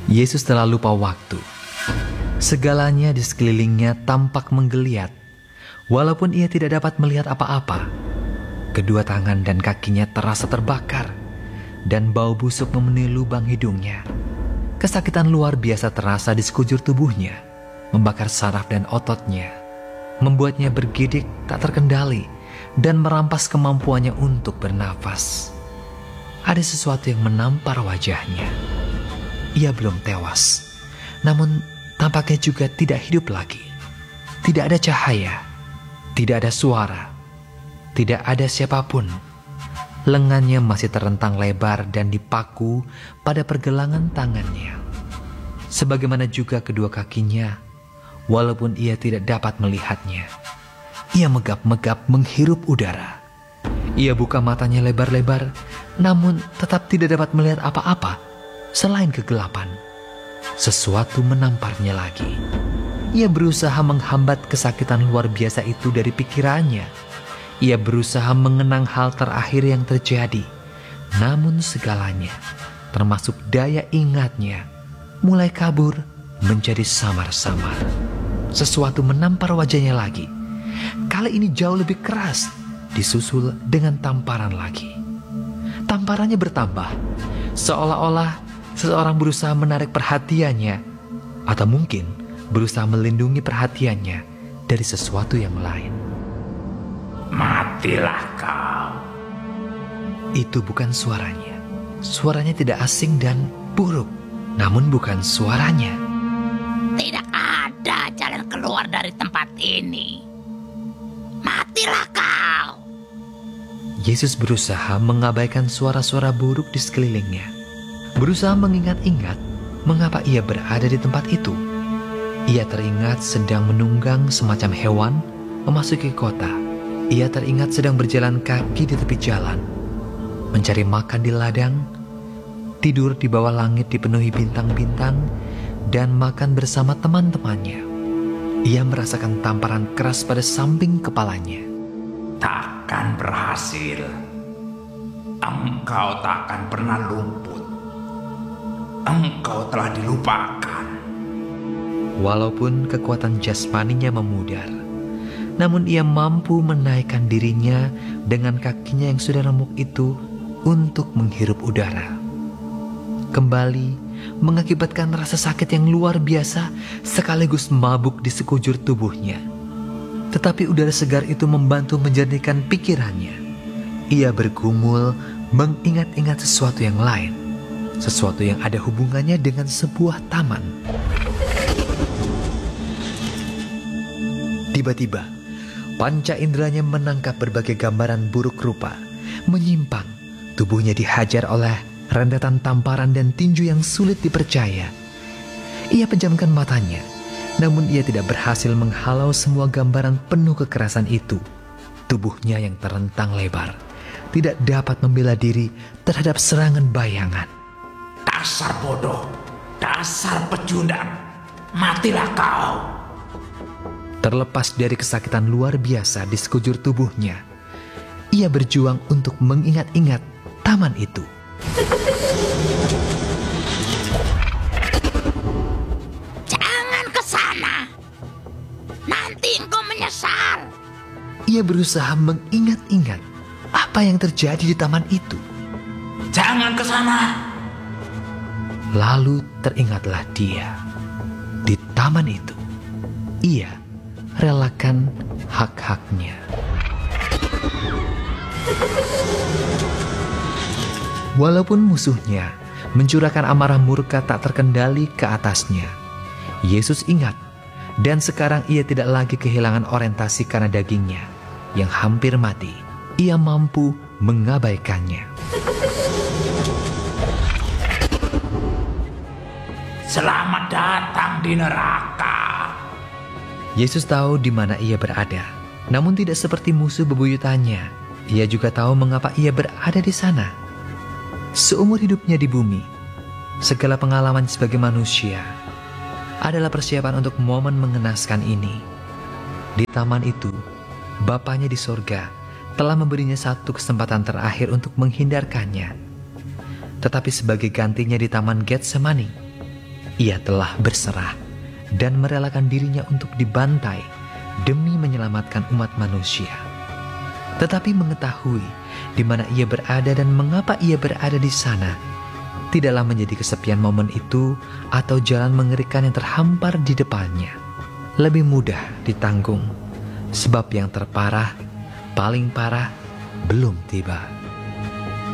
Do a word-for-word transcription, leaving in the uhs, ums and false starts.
Yesus telah lupa waktu. Segalanya di sekelilingnya tampak menggeliat. Walaupun ia tidak dapat melihat apa-apa, kedua tangan dan kakinya terasa terbakar, dan bau busuk memenuhi lubang hidungnya. Kesakitan luar biasa terasa di sekujur tubuhnya, membakar saraf dan ototnya, membuatnya bergidik tak terkendali, dan merampas kemampuannya untuk bernafas. Ada sesuatu yang menampar wajahnya. Ia belum tewas, namun tampaknya juga tidak hidup lagi. Tidak ada cahaya, tidak ada suara, tidak ada siapapun. Lengannya masih terentang lebar dan dipaku pada pergelangan tangannya. Sebagaimana juga kedua kakinya, walaupun ia tidak dapat melihatnya. Ia megap-megap menghirup udara. Ia buka matanya lebar-lebar, namun tetap tidak dapat melihat apa-apa selain kegelapan. Sesuatu menamparnya lagi. Ia berusaha menghambat kesakitan luar biasa itu dari pikirannya. Ia berusaha mengenang hal terakhir yang terjadi. Namun segalanya, termasuk daya ingatnya, mulai kabur menjadi samar-samar. Sesuatu menampar wajahnya lagi. Kali ini jauh lebih keras, disusul dengan tamparan lagi. Tamparannya bertambah, seolah-olah seseorang berusaha menarik perhatiannya, atau mungkin berusaha melindungi perhatiannya dari sesuatu yang lain. Matilah kau. Itu bukan suaranya. Suaranya tidak asing dan buruk, namun bukan suaranya. Tidak ada jalan keluar dari tempat ini. Matilah kau. Yesus berusaha mengabaikan suara-suara buruk di sekelilingnya. Berusaha mengingat-ingat mengapa ia berada di tempat itu. Ia teringat sedang menunggang semacam hewan memasuki kota. Ia teringat sedang berjalan kaki di tepi jalan, mencari makan di ladang, tidur di bawah langit dipenuhi bintang-bintang, dan makan bersama teman-temannya. Ia merasakan tamparan keras pada samping kepalanya. Takkan berhasil. Engkau takkan pernah luput. Engkau telah dilupakan. Walaupun kekuatan jasmaninya memudar, namun ia mampu menaikkan dirinya dengan kakinya yang sudah remuk itu untuk menghirup udara. Kembali mengakibatkan rasa sakit yang luar biasa sekaligus mabuk di sekujur tubuhnya. Tetapi udara segar itu membantu menjernihkan pikirannya. Ia bergumul mengingat-ingat sesuatu yang lain, sesuatu yang ada hubungannya dengan sebuah taman. Tiba-tiba, panca inderanya menangkap berbagai gambaran buruk rupa, menyimpang. Tubuhnya dihajar oleh rentetan tamparan dan tinju yang sulit dipercaya. Ia pejamkan matanya, namun ia tidak berhasil menghalau semua gambaran penuh kekerasan itu. Tubuhnya yang terentang lebar tidak dapat membela diri terhadap serangan bayangan. Dasar bodoh, dasar pecundang, matilah kau. Terlepas dari kesakitan luar biasa di sekujur tubuhnya, ia berjuang untuk mengingat-ingat taman itu. Jangan ke sana. Nanti engkau menyesal. Ia berusaha mengingat-ingat apa yang terjadi di taman itu. Jangan ke sana. Lalu teringatlah dia. Di taman itu, ia relakan hak-haknya. Walaupun musuhnya mencurahkan amarah murka tak terkendali ke atasnya, Yesus ingat, dan sekarang ia tidak lagi kehilangan orientasi karena dagingnya yang hampir mati. Ia mampu mengabaikannya. Selamat datang di neraka. Yesus tahu di mana ia berada, namun tidak seperti musuh bebuyutannya. Ia juga tahu mengapa ia berada di sana. Seumur hidupnya di bumi, segala pengalaman sebagai manusia adalah persiapan untuk momen mengenaskan ini. Di taman itu, Bapanya di sorga telah memberinya satu kesempatan terakhir untuk menghindarkannya. Tetapi sebagai gantinya di taman Getsemani, Ia telah berserah dan merelakan dirinya untuk dibantai demi menyelamatkan umat manusia. Tetapi mengetahui di mana ia berada dan mengapa ia berada di sana, tidaklah menjadi kesepian momen itu atau jalan mengerikan yang terhampar di depannya. Lebih mudah ditanggung, sebab yang terparah, paling parah, belum tiba.